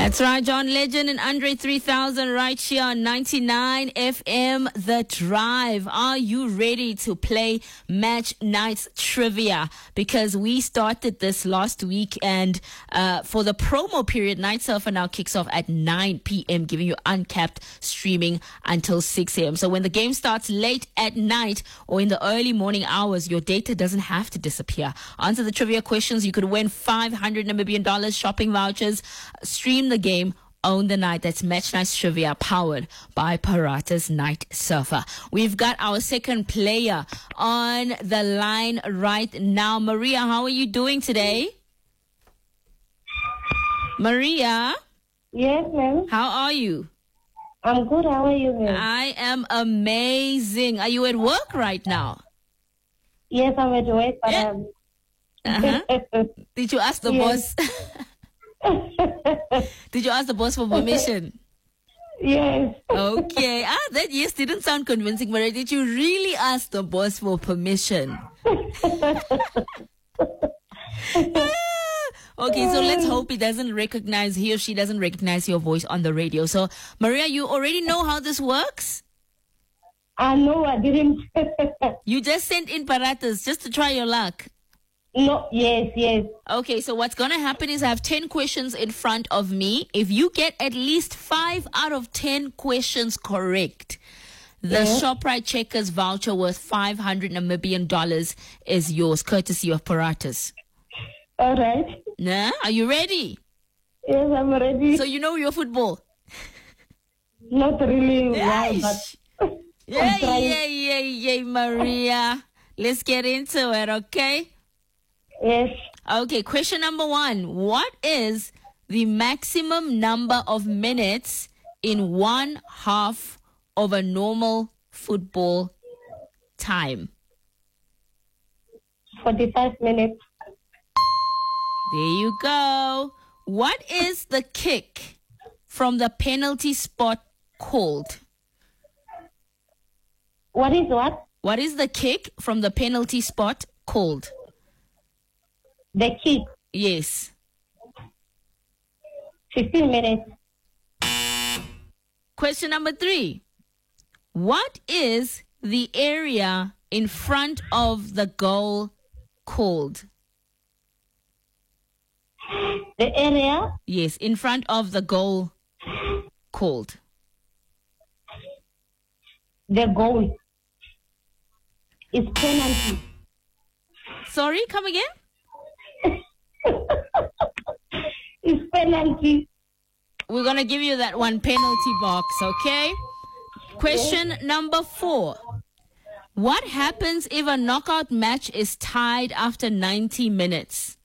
That's right, John Legend and Andre 3000 right here on 99 FM The Drive. Are you ready to play Match Nights Trivia? Because we started this last week, and for the promo period, Night Surfer now kicks off at 9 p.m., giving you uncapped streaming until 6 a.m. So when the game starts late at night or in the early morning hours, your data doesn't have to disappear. Answer the trivia questions. You could win 500 Namibian dollars shopping vouchers. Stream the game, own the night. That's Match Nights Trivia, powered by Parata's Night Surfer. We've got our second player on the line right now. Maria, how are you doing today? Maria? Yes, ma'am. How are you? I'm good. How are you, ma'am? I am amazing. Are you at work right now? Yes, I'm at work, but Did you ask the boss? Did you ask the boss for permission? Yes. Okay. That yes didn't sound convincing, Maria. Did you really ask the boss for permission? Okay, so let's hope he or she doesn't recognize your voice on the radio. So, Maria, you already know how this works? No, I didn't. You just sent in Paratas just to try your luck. No, yes. Okay, so what's going to happen is I have 10 questions in front of me. If you get at least 5 out of 10 questions correct, the ShopRite Checkers voucher worth 500 Namibian dollars is yours, courtesy of Paratas. All right. Nah, are you ready? Yes, I'm ready. So you know your football? Not really well, but Yeah, Maria. Let's get into it, okay? Yes. Okay, question number 1. What is the maximum number of minutes in 1/2 of a normal football time? 45 minutes. There you go. What is the kick from the penalty spot called? What is what? What is the kick from the penalty spot called? The kick. Yes. 15 minutes. Question number 3. What is the area in front of the goal called? The area? Yes, in front of the goal called. The goal. It's penalty. Sorry, come again? It's penalty. We're going to give you that one, penalty box, okay? Question number 4. What happens if a knockout match is tied after 90 minutes?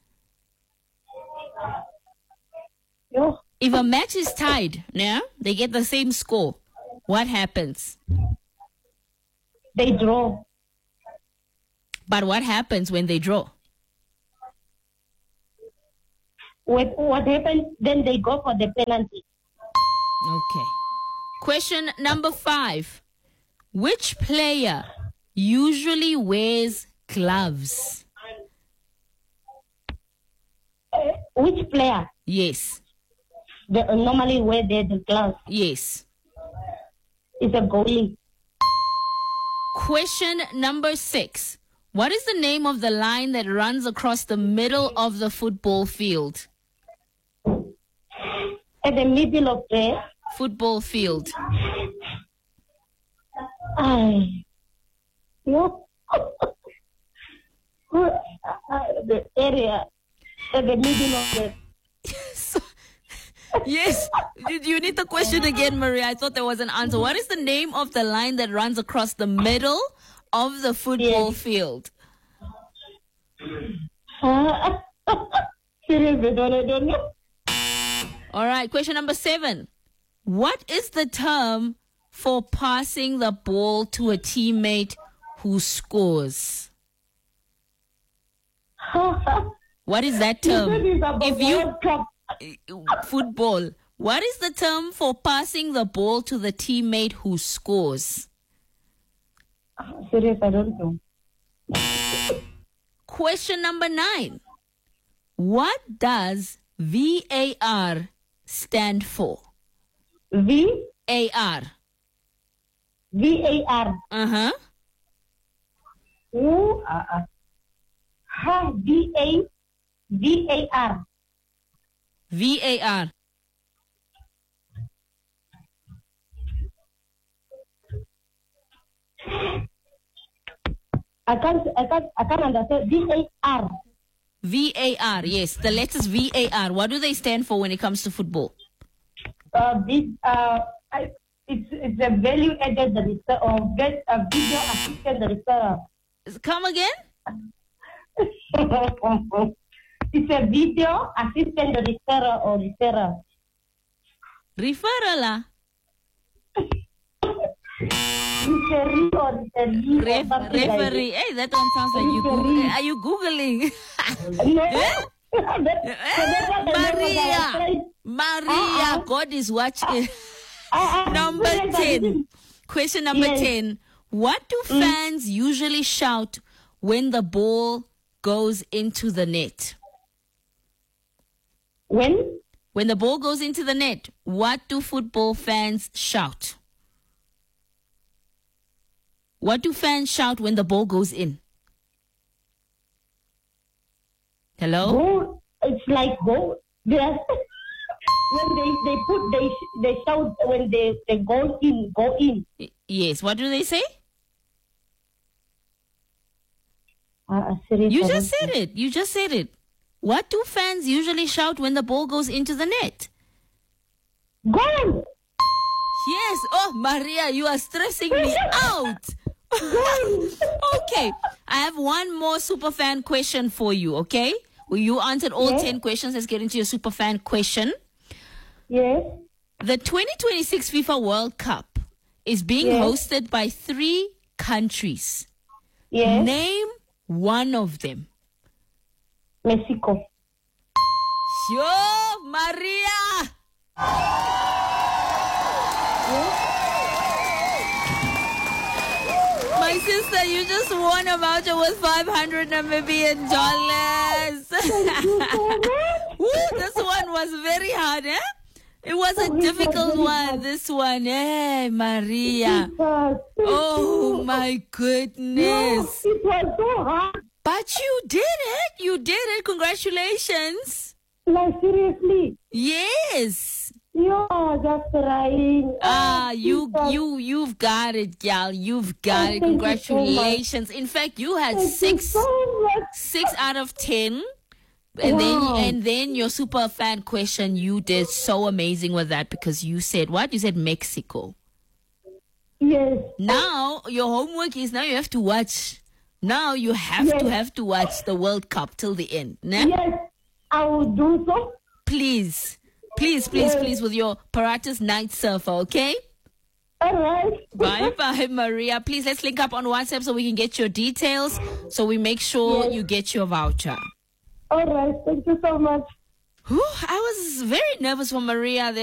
Yo. If a match is tied, yeah, they get the same score. What happens? They draw. But what happens when they draw? What happens? Then they go for the penalty. Okay. Question number 5. Which player usually wears gloves? Which player? Yes. They normally wear the gloves. Yes. It's a goalie. Question number 6. What is the name of the line that runs across the middle of the football field? At the middle of the Football field. No. The area at the middle of the. Yes. Did you need the question again, Maria? I thought there was an answer. What is the name of the line that runs across the middle of the football field? Seriously, I don't know. All right. Question number 7. What is the term for passing the ball to a teammate who scores? What is that term? Football. What is the term for passing the ball to the teammate who scores? Serious, I don't know. Question number 9. What does VAR stand for? V AR. VAR. Uh-huh. VAR. VAR. I can't understand. VAR. VAR, yes. The letters VAR. What do they stand for when it comes to football? It's a value added research or get a video assistant research. Come again? It's a video assistant referrer or referrer. Referral. Referee or referee. Referee. Hey, that one sounds like you Google. Are you Googling? Maria, God is watching. Number 10. Question number 10. What do fans usually shout when the ball goes into the net? When the ball goes into the net, what do football fans shout? What do fans shout when the ball goes in? Hello? Goal. It's like goal. When they shout when they go in. Yes. What do they say? You You just said it. What do fans usually shout when the ball goes into the net? Goal. Yes. Oh, Maria, you are stressing me out. Okay. I have one more superfan question for you, okay? Well, you answered all 10 questions. Let's get into your superfan question. Yes. The 2026 FIFA World Cup is being hosted by 3 countries. Yes. Name one of them. Mexico. Yo, Maria! My sister, you just won a voucher with 500 Namibian dollars. Woo, this one was very hard, eh? It was a difficult one, this one. Hey, Maria. Oh, my goodness. It was so hard. But you did it. You did it. Congratulations. Like, seriously. Yes. You're just trying. You've got it, gal. You've got it. Congratulations. So in fact, you had six out of 10. And then your super fan question, you did so amazing with that because you said what? You said Mexico. Yes. Now your homework is now you have to watch. Now you have to watch the World Cup till the end. Nah? Yes, I will do so. Please, with your Paratus Night Surfer, okay? All right. Bye, Maria. Please, let's link up on WhatsApp so we can get your details so we make sure you get your voucher. All right. Thank you so much. I was very nervous for Maria there.